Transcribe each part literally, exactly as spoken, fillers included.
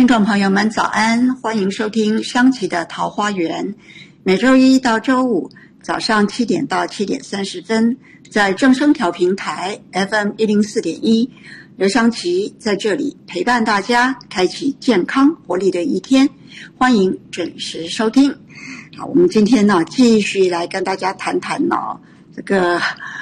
听众朋友们早安，欢迎收听香琪的桃花源，每周一到周五早上七点到七点三十分，在正声调频台 F M 一零四点一，刘香琪在这里陪伴大家，开启健康活力的一天，欢迎准时收听。好，我们今天呢继续来跟大家谈谈呢这个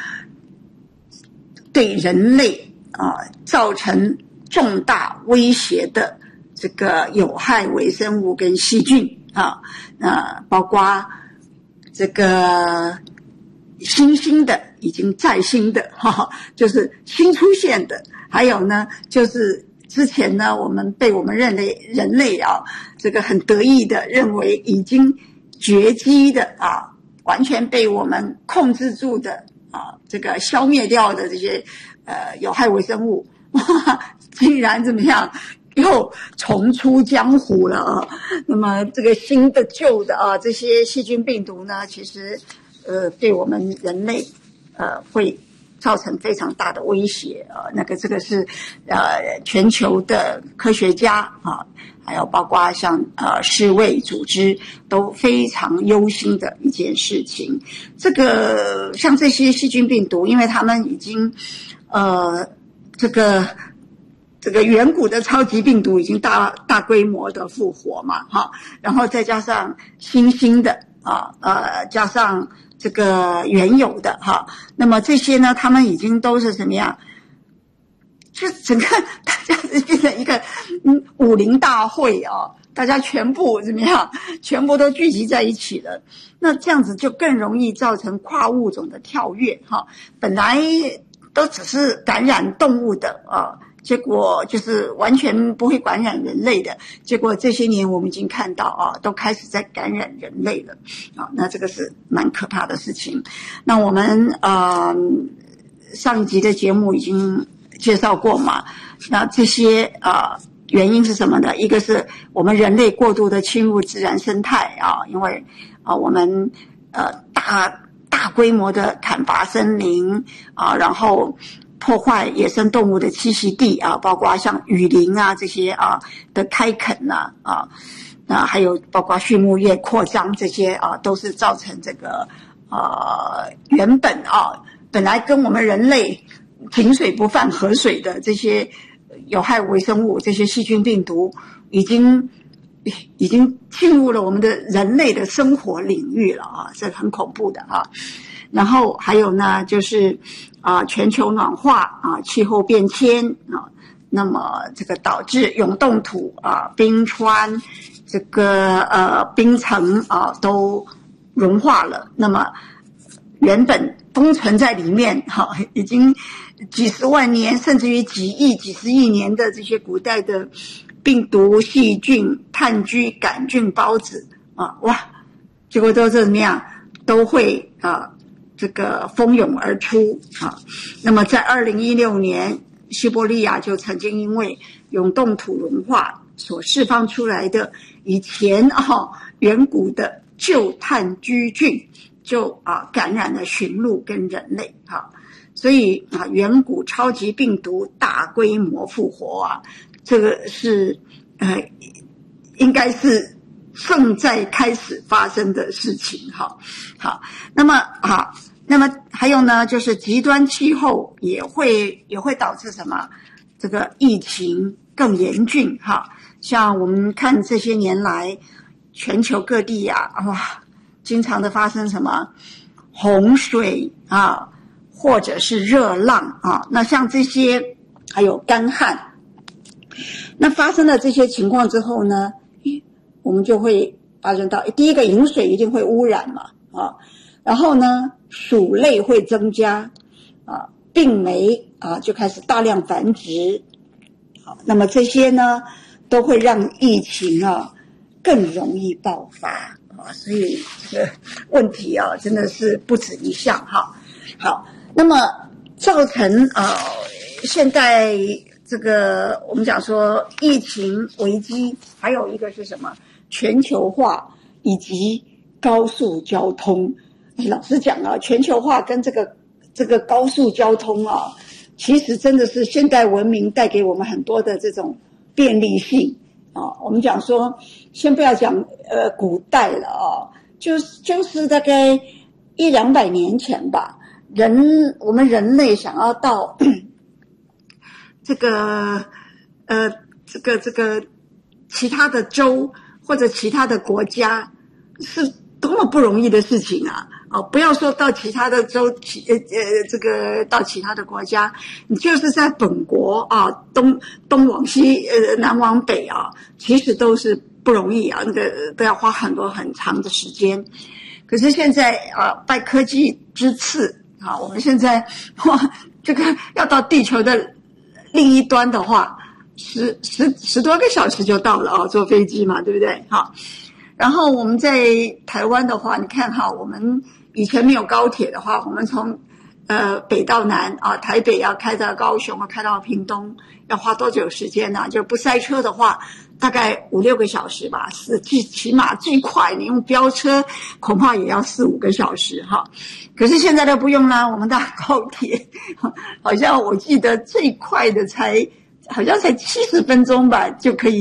对人类啊、呃、造成重大威胁的这个有害微生物跟细菌啊，呃，包括这个新兴的、已经在新的，哈哈，就是新出现的，还有呢，就是之前呢，我们被我们人类人类啊，这个很得意的认为已经绝迹的啊，完全被我们控制住的啊，这个消灭掉的这些呃有害微生物，哇，竟然怎么样？又重出江湖了啊！那么这个新的旧的啊，这些细菌病毒呢，其实呃对我们人类呃会造成非常大的威胁啊。那个这个是呃全球的科学家啊，还有包括像呃世卫组织都非常忧心的一件事情。这个像这些细菌病毒，因为他们已经呃这个。这个远古的超级病毒已经大大规模的复活嘛，哈，然后再加上新兴的啊，呃，加上这个原有的哈，那么这些呢，他们已经都是什么样？就整个大家变成一个嗯武林大会啊，大家全部怎么样？全部都聚集在一起了，那这样子就更容易造成跨物种的跳跃哈。本来都只是感染动物的啊。结果就是完全不会感染人类的，结果这些年我们已经看到啊，都开始在感染人类了啊，那这个是蛮可怕的事情。那我们呃上一集的节目已经介绍过嘛，那这些啊、呃、原因是什么呢？一个是我们人类过度的侵入自然生态啊，因为啊我们呃大大规模的砍伐森林啊，然后破坏野生动物的栖息地啊，包括像雨林啊这些啊的开垦啊啊，那还有包括畜牧业扩张这些啊，都是造成这个呃原本啊本来跟我们人类井水不犯河水的这些有害微生物，这些细菌病毒已经已经进入了我们的人类的生活领域了啊，这很恐怖的啊。然后还有呢，就是啊、呃，全球暖化啊，气候变迁啊，那么这个导致永冻土啊、冰川、这个呃冰层啊都融化了。那么原本封存在里面，哈、啊，已经几十万年，甚至于几亿、几十亿年的这些古代的病毒、细菌、炭疽、杆菌、孢子啊，哇，结果都是怎么样？都会啊。这个蜂拥而出啊！那么在二零一六年，西伯利亚就曾经因为永冻土融化所释放出来的以前啊远古的旧炭疽菌，就啊感染了驯鹿跟人类哈，所以啊远古超级病毒大规模复活啊，这个是呃应该是正在开始发生的事情哈。好，那么好。那么还有呢，就是极端气候也会也会导致什么？这个疫情更严峻哈。像我们看这些年来，全球各地呀、啊，哇，经常的发生什么洪水啊，或者是热浪啊。那像这些还有干旱，那发生了这些情况之后呢，我们就会发生到第一个饮水一定会污染嘛啊。然后呢，鼠类会增加，啊，病媒啊就开始大量繁殖，好，那么这些呢都会让疫情啊更容易爆发啊，所以这个问题啊真的是不止一项哈。好，那么造成呃现在这个我们讲说疫情危机，还有一个是什么？全球化以及高速交通。老实讲啊，全球化跟这个这个高速交通啊，其实真的是现代文明带给我们很多的这种便利性， 啊，我们讲说，先不要讲呃古代了啊，就是就是大概一两百年前吧，人我们人类想要到这个呃这个这个其他的州或者其他的国家，是多么不容易的事情啊！哦，不要说到其他的州，其呃呃，这个到其他的国家，你就是在本国啊，东东往西，呃，南往北啊，其实都是不容易啊，那个都要花很多很长的时间。可是现在啊，拜科技之赐啊，我们现在哇，这个要到地球的另一端的话，十十十多个小时就到了啊，坐飞机嘛，对不对？好。然后我们在台湾的话，你看哈，我们以前没有高铁的话，我们从呃北到南啊，台北要开到高雄，开到屏东，要花多久时间呢？就不塞车的话，大概五六个小时吧，是最起码最快，你用飙车恐怕也要四五个小时哈。可是现在都不用啦，我们搭高铁，好像我记得最快的才好像才七十分钟吧，就可以